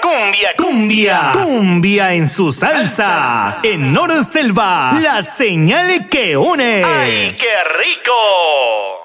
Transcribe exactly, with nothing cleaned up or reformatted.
cumbia, Cumbia, cumbia en su salsa. En Norselva, la señal que une. ¡Ay, qué rico!